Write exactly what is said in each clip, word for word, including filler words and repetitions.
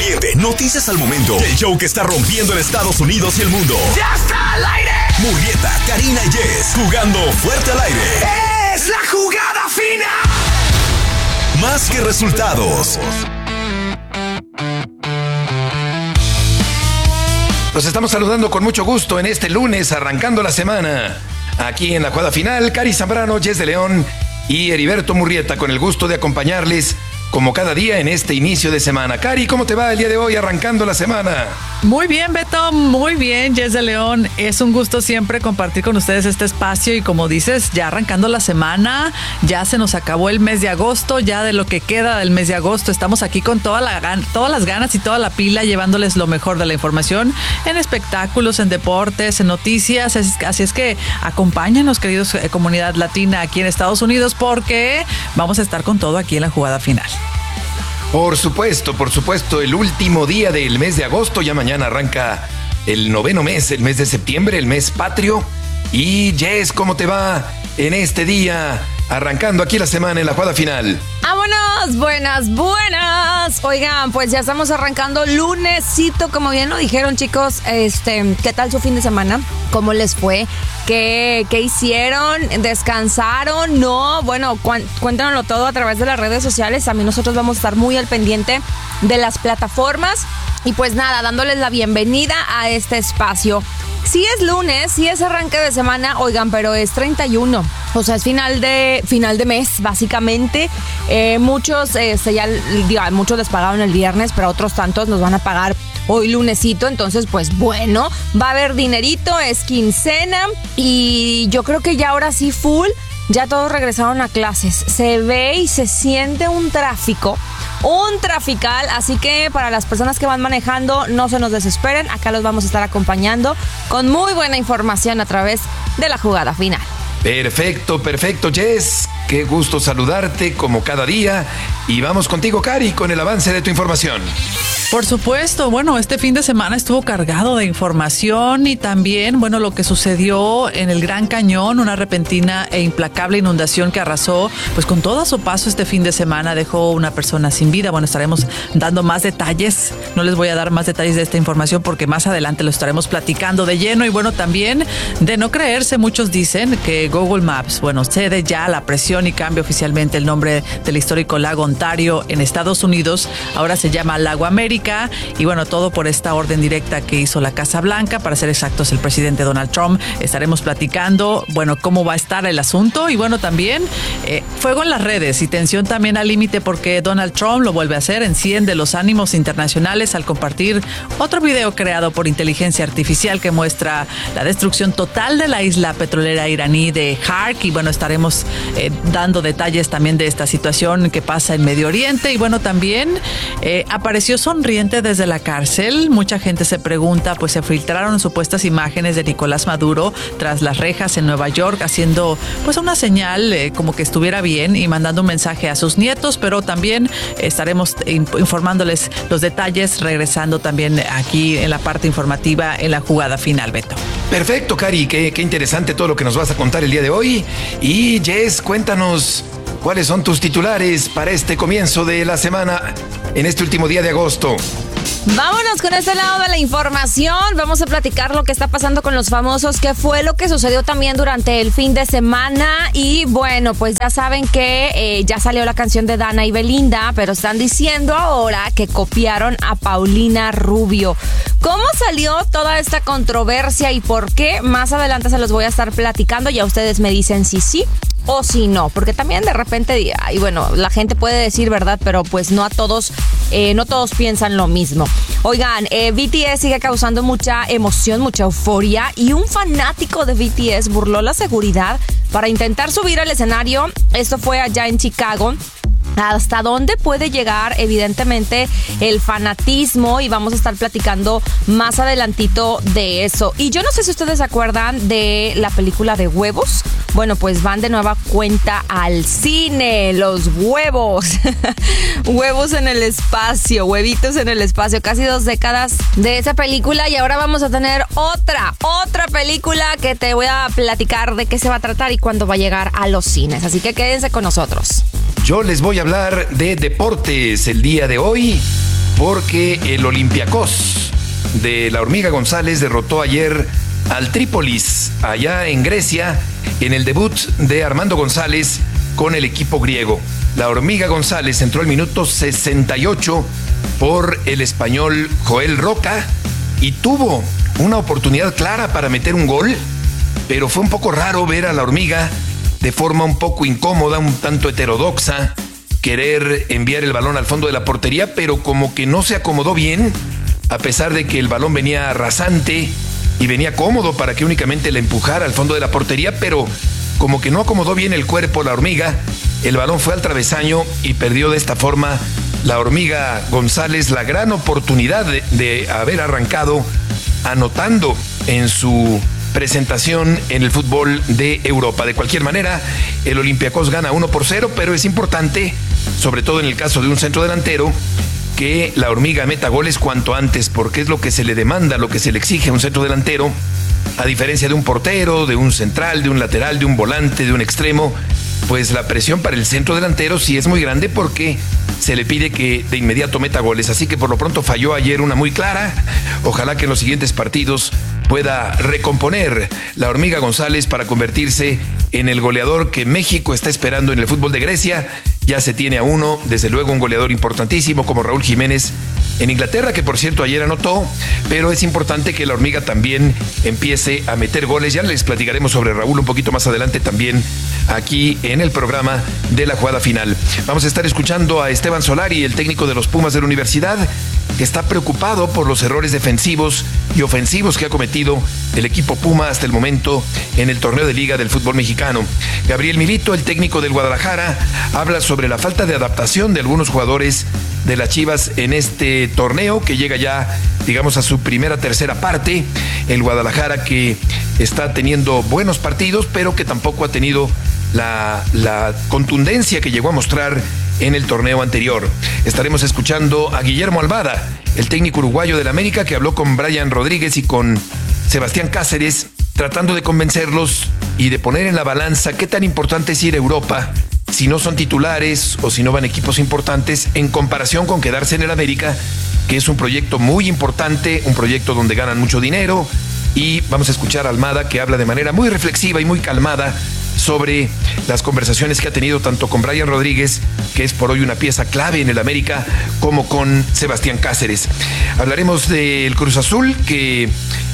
caliente, noticias al momento. El show que está rompiendo en Estados Unidos y el mundo. ¡Ya está al aire! Murrieta, Karina y Jess, jugando fuerte al aire. ¡Es la jugada final! Más que resultados. Los estamos saludando con mucho gusto en este lunes, arrancando la semana. Aquí en la jugada final, Cari Zambrano, Jess de León y Heriberto Murrieta, con el gusto de acompañarles como cada día en este inicio de semana. Cari, ¿cómo te va el día de hoy arrancando la semana? Muy bien, Beto, muy bien, Jess de León. Es un gusto siempre compartir con ustedes este espacio y como dices, ya arrancando la semana, ya se nos acabó el mes de agosto, ya de lo que queda del mes de agosto, estamos aquí con toda la gan- todas las ganas y toda la pila llevándoles lo mejor de la información en espectáculos, en deportes, en noticias. Es, así es que acompáñanos, queridos eh, comunidad latina aquí en Estados Unidos, porque vamos a estar con todo aquí en la jugada final. Por supuesto, por supuesto, el último día del mes de agosto, ya mañana arranca el noveno mes, el mes de septiembre, el mes patrio. Y Jess, ¿cómo te va en este día, arrancando aquí la semana en la jugada final? ¡Vámonos! Buenas, buenas. Oigan, pues ya estamos arrancando lunesito, como bien lo dijeron, chicos. Este, ¿qué tal su fin de semana? ¿Cómo les fue? ¿Qué, qué hicieron? ¿Descansaron? No, bueno, cu- cuéntanoslo todo a través de las redes sociales. También nosotros vamos a estar muy al pendiente de las plataformas. Y pues nada, dándoles la bienvenida a este espacio. Sí es lunes, sí es arranque de semana, oigan, pero es treinta y uno. O sea, es final de final de mes, básicamente. Eh, muchos, eh, ya, digo, muchos les pagaron el viernes, pero otros tantos nos van a pagar hoy lunesito. Entonces, pues bueno, va a haber dinerito, es quincena. Y yo creo que ya ahora sí full, ya todos regresaron a clases. Se ve y se siente un tráfico. Un trafical, así que para las personas que van manejando, no se nos desesperen, acá los vamos a estar acompañando con muy buena información a través de la jugada final. Perfecto, perfecto, Jess. Qué gusto saludarte como cada día. Y vamos contigo, Cari, con el avance de tu información. Por supuesto, bueno, este fin de semana estuvo cargado de información y también, bueno, lo que sucedió en el Gran Cañón, una repentina e implacable inundación que arrasó, pues con todo a su paso este fin de semana, dejó una persona sin vida. Bueno, estaremos dando más detalles, no les voy a dar más detalles de esta información porque más adelante lo estaremos platicando de lleno. Y bueno, también de no creerse, muchos dicen que Google Maps, bueno, cede ya la presión y cambia oficialmente el nombre del histórico lago Ontario en Estados Unidos, ahora se llama Lago América. Y bueno, todo por esta orden directa que hizo la Casa Blanca, para ser exactos, el presidente Donald Trump. Estaremos platicando, bueno, cómo va a estar el asunto. Y bueno, también eh, fuego en las redes y tensión también al límite porque Donald Trump lo vuelve a hacer, enciende los ánimos internacionales al compartir otro video creado por inteligencia artificial que muestra la destrucción total de la isla petrolera iraní de Hark. Y bueno, estaremos eh, dando detalles también de esta situación que pasa en Medio Oriente. Y bueno, también eh, apareció sonriente desde la cárcel. Mucha gente se pregunta, pues se filtraron supuestas imágenes de Nicolás Maduro tras las rejas en Nueva York, haciendo pues una señal eh, como que estuviera bien y mandando un mensaje a sus nietos, pero también estaremos informándoles los detalles, regresando también aquí en la parte informativa en la jugada final, Beto. Perfecto, Cari, qué, qué interesante todo lo que nos vas a contar el día de hoy. Y Jess, cuéntanos cuáles son tus titulares para este comienzo de la semana en este último día de agosto. Vámonos con este lado de la información. Vamos a platicar lo que está pasando con los famosos, qué fue lo que sucedió también durante el fin de semana. Y bueno, pues ya saben que eh, ya salió la canción de Dana y Belinda, pero están diciendo ahora que copiaron a Paulina Rubio. ¿Cómo salió toda esta controversia y por qué? Más adelante se los voy a estar platicando. Ya ustedes me dicen si sí o si no, porque también de repente, y bueno, la gente puede decir verdad, pero pues no a todos, eh, no todos piensan lo mismo. Oigan, eh, B T S sigue causando mucha emoción, mucha euforia, y un fanático de B T S burló la seguridad para intentar subir al escenario. Esto fue allá en Chicago. ¿Hasta dónde puede llegar, evidentemente, el fanatismo? Y vamos a estar platicando más adelantito de eso. Y yo no sé si ustedes se acuerdan de la película de Huevos. Bueno, pues van de nueva cuenta al cine. Los huevos. Huevos en el espacio, huevitos en el espacio. Casi dos décadas de esa película. Y ahora vamos a tener otra, otra película que te voy a platicar de qué se va a tratar y cuándo va a llegar a los cines. Así que quédense con nosotros. Yo les voy a hablar de deportes el día de hoy. porque el Olympiacos de la Hormiga González derrotó ayer al Trípolis, allá en Grecia, en el debut de Armando González con el equipo griego. La Hormiga González entró al minuto sesenta y ocho por el español Joel Roca y tuvo una oportunidad clara para meter un gol, pero fue un poco raro ver a la Hormiga de forma un poco incómoda, un tanto heterodoxa, querer enviar el balón al fondo de la portería, pero como que no se acomodó bien, a pesar de que el balón venía rasante y venía cómodo para que únicamente la empujara al fondo de la portería, pero como que no acomodó bien el cuerpo la Hormiga, el balón fue al travesaño y perdió de esta forma la Hormiga González la gran oportunidad de, de haber arrancado anotando en su presentación en el fútbol de Europa. De cualquier manera, el Olympiacos gana uno por cero, pero es importante, sobre todo en el caso de un centro delantero, que la Hormiga meta goles cuanto antes, porque es lo que se le demanda, lo que se le exige a un centro delantero, a diferencia de un portero, de un central, de un lateral, de un volante, de un extremo. Pues la presión para el centro delantero sí es muy grande porque se le pide que de inmediato meta goles. Así que por lo pronto falló ayer una muy clara. Ojalá que en los siguientes partidos pueda recomponer la Hormiga González para convertirse en el goleador que México está esperando en el fútbol de Grecia. Ya se tiene a uno, desde luego un goleador importantísimo como Raúl Jiménez en Inglaterra, que por cierto ayer anotó, pero es importante que la Hormiga también empiece a meter goles. Ya les platicaremos sobre Raúl un poquito más adelante también aquí en el programa de la jugada final. Vamos a estar escuchando a Esteban Solari, el técnico de los Pumas de la Universidad, que está preocupado por los errores defensivos y ofensivos que ha cometido el equipo Puma hasta el momento en el torneo de liga del fútbol mexicano. Gabriel Milito, el técnico del Guadalajara, habla sobre la falta de adaptación de algunos jugadores de las Chivas en este torneo que llega ya, digamos, a su primera tercera parte. El Guadalajara que está teniendo buenos partidos, pero que tampoco ha tenido la, la contundencia que llegó a mostrar en el torneo anterior. Estaremos escuchando a Guillermo Almada, el técnico uruguayo del América, que habló con Brian Rodríguez y con Sebastián Cáceres, tratando de convencerlos y de poner en la balanza qué tan importante es ir a Europa si no son titulares o si no van equipos importantes, en comparación con quedarse en el América, que es un proyecto muy importante, un proyecto donde ganan mucho dinero. Y vamos a escuchar a Almada, que habla de manera muy reflexiva y muy calmada sobre las conversaciones que ha tenido tanto con Brian Rodríguez, que es por hoy una pieza clave en el América, como con Sebastián Cáceres. Hablaremos del Cruz Azul, que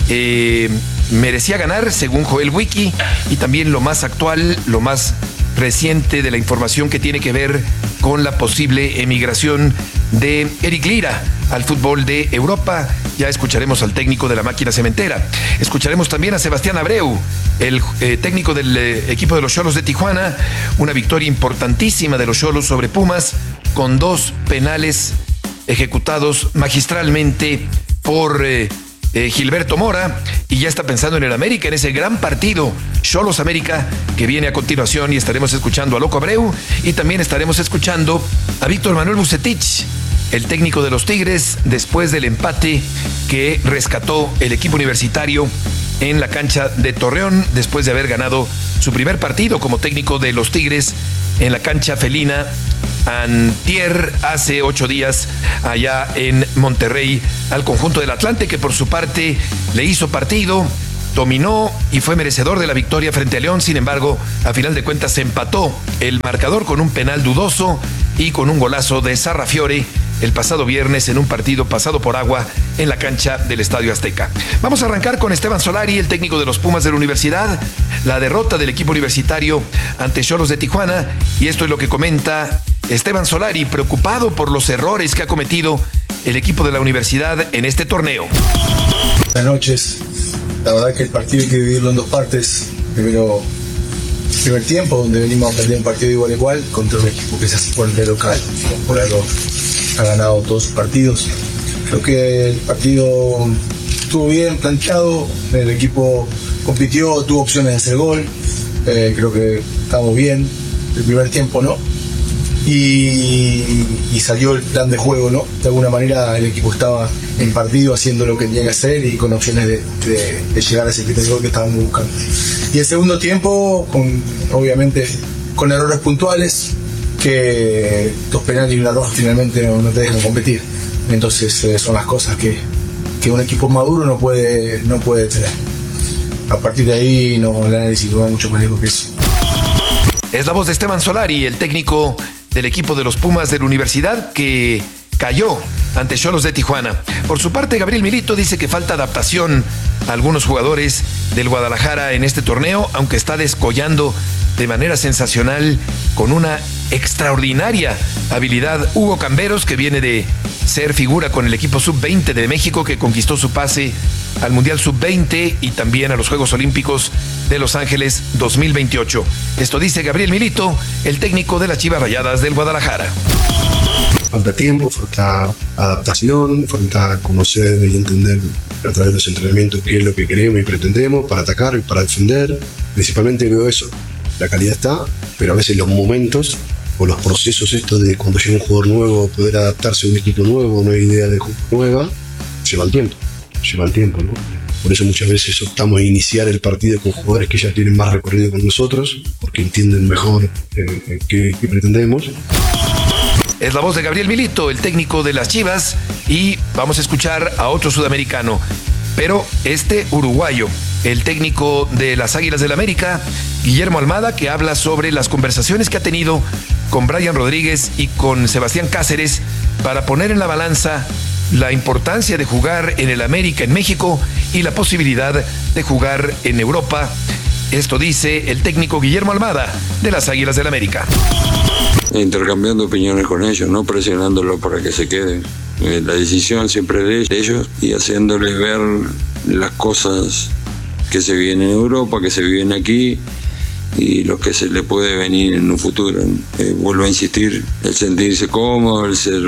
eh, merecía ganar según Joel Wiki, y también lo más actual, lo más reciente de la información que tiene que ver con la posible emigración de Eric Lira al fútbol de Europa. Ya escucharemos al técnico de la máquina cementera. Escucharemos también a Sebastián Abreu, el eh, técnico del eh, equipo de los Xolos de Tijuana. Una victoria importantísima de los Xolos sobre Pumas, con dos penales ejecutados magistralmente por eh, eh, Gilberto Mora, y ya está pensando en el América, en ese gran partido Xolos América que viene a continuación, y estaremos escuchando a Loco Abreu y también estaremos escuchando a Víctor Manuel Vucetich, el técnico de los Tigres, después del empate que rescató el equipo universitario en la cancha de Torreón, después de haber ganado su primer partido como técnico de los Tigres en la cancha felina antier, hace ocho días, allá en Monterrey, al conjunto del Atlante, que por su parte le hizo partido, dominó y fue merecedor de la victoria frente a León. Sin embargo, a final de cuentas se empató el marcador con un penal dudoso y con un golazo de Sarrafiore el pasado viernes en un partido pasado por agua en la cancha del Estadio Azteca. Vamos a arrancar con Esteban Solari, el técnico de los Pumas de la Universidad, la derrota del equipo universitario ante Xolos de Tijuana, y esto es lo que comenta Esteban Solari, preocupado por los errores que ha cometido el equipo de la universidad en este torneo. Buenas noches. La verdad que el partido hay que dividirlo en dos partes. Primero, primer tiempo, donde venimos a perder un partido igual a igual contra un equipo que se hace fuerte local. Por algo ha ganado todos sus partidos. Creo que el partido estuvo bien planteado, el equipo compitió, tuvo opciones de hacer gol. Eh, creo que estamos bien. El primer tiempo no. Y, y salió el plan de juego, ¿no? De alguna manera el equipo estaba en partido haciendo lo que tenía que hacer y con opciones de, de, de llegar a ese primer gol que estábamos buscando. Y el segundo tiempo, con, obviamente, con errores puntuales, que dos penales y una roja finalmente no, no te dejan competir. Entonces eh, son las cosas que, que un equipo maduro no puede, no puede tener. A partir de ahí no, el análisis no va mucho más lejos que eso. Es la voz de Esteban Solari, el técnico del equipo de los Pumas de la Universidad, que cayó ante Xolos de Tijuana. Por su parte, Gabriel Milito dice que falta adaptación a algunos jugadores del Guadalajara en este torneo, aunque está descollando de manera sensacional con una extraordinaria habilidad Hugo Camberos, que viene de ser figura con el equipo sub veinte de México, que conquistó su pase al Mundial sub veinte y también a los Juegos Olímpicos de Los Ángeles dos mil veintiocho. Esto dice Gabriel Milito, el técnico de las Chivas Rayadas del Guadalajara. Falta tiempo, falta adaptación, falta conocer y entender a través de los entrenamientos qué es lo que queremos y pretendemos para atacar y para defender. Principalmente veo eso. La calidad está, pero a veces los momentos o los procesos estos de cuando llega un jugador nuevo, poder adaptarse a un equipo nuevo, una idea de juego nueva, llevan tiempo, llevan tiempo, ¿no? Por eso muchas veces optamos a iniciar el partido con jugadores que ya tienen más recorrido con nosotros, porque entienden mejor eh, qué, qué pretendemos. Es la voz de Gabriel Milito, el técnico de las Chivas, y vamos a escuchar a otro sudamericano, pero este uruguayo, el técnico de las Águilas del América, Guillermo Almada, que habla sobre las conversaciones que ha tenido con Brian Rodríguez y con Sebastián Cáceres para poner en la balanza la importancia de jugar en el América en México y la posibilidad de jugar en Europa. Esto dice el técnico Guillermo Almada de las Águilas del América. Intercambiando opiniones con ellos, no presionándolos para que se queden. Eh, la decisión siempre de ellos y haciéndoles ver las cosas que se vienen en Europa, que se viven aquí y lo que se le puede venir en un futuro. Eh, vuelvo a insistir, el sentirse cómodo, el ser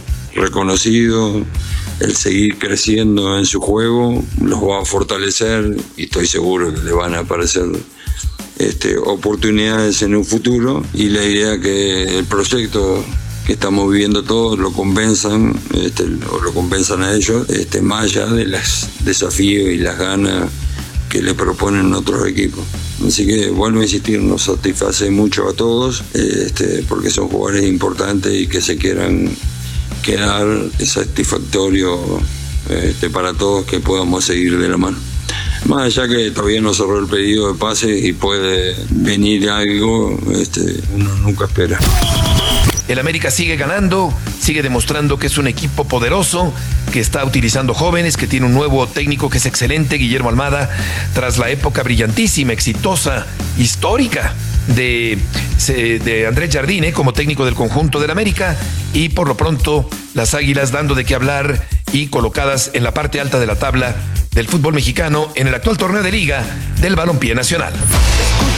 reconocido, el seguir creciendo en su juego, los va a fortalecer y estoy seguro que le van a aparecer este, oportunidades en un futuro, y la idea que el proyecto que estamos viviendo todos lo convenzan, este, o lo convenzan a ellos, este, más allá de los desafíos y las ganas que le proponen otros equipos. Así que vuelvo a insistir, nos satisface mucho a todos, este, porque son jugadores importantes y que se quieran quedar, es satisfactorio este, para todos que podamos seguir de la mano. Más allá que todavía no cerró el pedido de pases y puede venir algo, este, uno nunca espera. El América sigue ganando, sigue demostrando que es un equipo poderoso, que está utilizando jóvenes, que tiene un nuevo técnico que es excelente, Guillermo Almada, tras la época brillantísima, exitosa, histórica de, de Andrés Jardine como técnico del conjunto del América, y por lo pronto las Águilas dando de qué hablar y colocadas en la parte alta de la tabla del fútbol mexicano en el actual torneo de liga del balompié nacional.